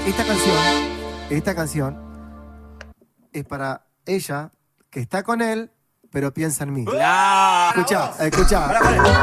esta canción es para ella que está con él, pero piensa en mí. Claro. Escuchá.